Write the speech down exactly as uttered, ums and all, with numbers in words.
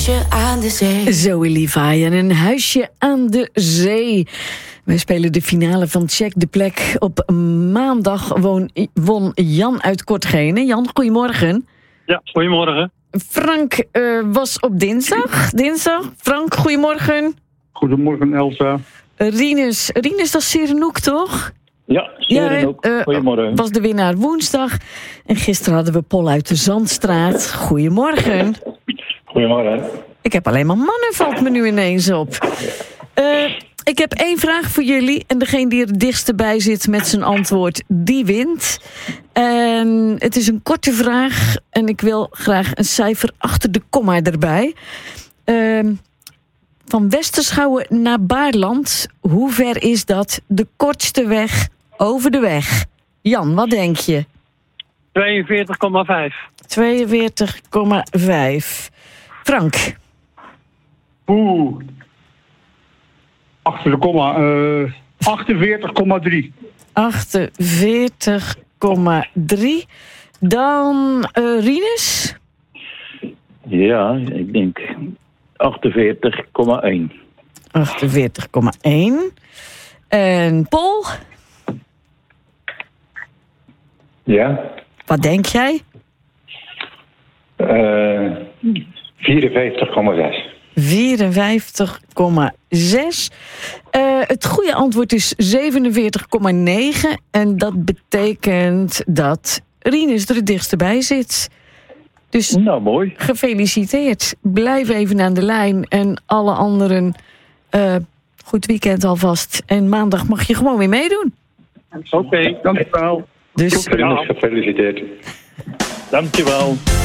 huisje aan de zee. Zoe Levi en een huisje aan de zee. Wij spelen de finale van Check de Plek. Op maandag won, won Jan uit Kortgene. Jan, goedemorgen. Ja, goedemorgen. Frank uh, was op dinsdag. Dinsdag. Frank, goedemorgen. Goedemorgen, Elsa. Uh, Rinus, Rinus, dat is Serenhoek, toch? Ja, Serenhoek. Ja, uh, goedemorgen. Was de winnaar woensdag. En gisteren hadden we Paul uit de Zandstraat. Goedemorgen. Goedemorgen. Ik heb alleen maar mannen, valt me nu ineens op. Uh, ik heb één vraag voor jullie. En degene die er het dichtst bij zit met zijn antwoord, die wint. En het is een korte vraag. En ik wil graag een cijfer achter de komma erbij. Uh, van Westerschouwen naar Baarland. Hoe ver is dat de kortste weg over de weg? Jan, wat denk je? tweeënveertig komma vijf. tweeënveertig komma vijf. Frank? Oeh. Achter de komma. Uh, achtenveertig komma drie. achtenveertig komma drie. Dan uh, Rinus? Ja, ik denk achtenveertig komma één. achtenveertig komma één. En Paul? Ja. Wat denk jij? Uh, vierenvijftig komma zes. vierenvijftig komma zes. Uh, het goede antwoord is zevenenveertig komma negen. En dat betekent dat Rinus er het dichtst bij zit. Dus nou, mooi. Gefeliciteerd. Blijf even aan de lijn. En alle anderen, uh, goed weekend alvast. En maandag mag je gewoon weer meedoen. Oké, okay, dankjewel. Dus Rinus, gefeliciteerd. Dankjewel.